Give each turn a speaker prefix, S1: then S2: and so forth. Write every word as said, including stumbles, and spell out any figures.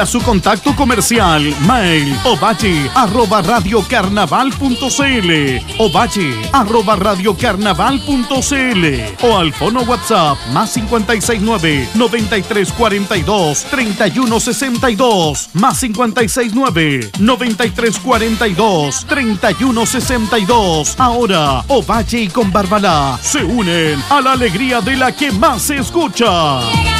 S1: A su contacto comercial, mail ovalle arroba radiocarnaval punto cl, ovalle arroba radiocarnaval.cl o al fono WhatsApp más cincuenta y seis nueve, noventa y tres cuarenta y dos, treinta y uno sesenta y dos, más cincuenta y seis nueve, noventa y tres cuarenta y dos, treinta y uno sesenta y dos. Ahora, Ovalle y Con Barbalá se unen a la alegría de la que más se escucha.